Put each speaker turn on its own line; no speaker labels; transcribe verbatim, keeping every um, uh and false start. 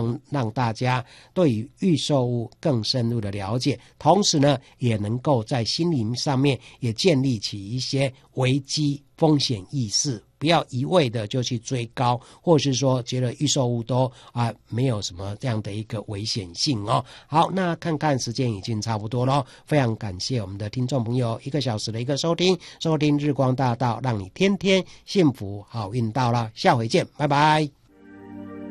望让大家对于预售屋更深入的了解，同时呢也能够在心灵上面也建立起一些危机风险意识，不要一味的就去追高，或是说觉得预售屋都啊没有什么这样的一个危险性哦。好，那看看时间已经差不多了，非常感谢我们的听众朋友一个小时的一个收听，收听日光大道，让你天天幸福好运到了，下回见，拜拜。